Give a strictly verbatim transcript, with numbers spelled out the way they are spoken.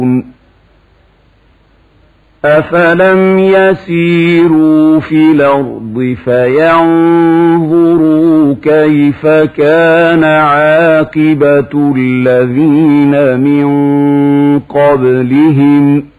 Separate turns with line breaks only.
أفلم يسيروا في الأرض فينظروا كيف كان عاقبة الذين من قبلهم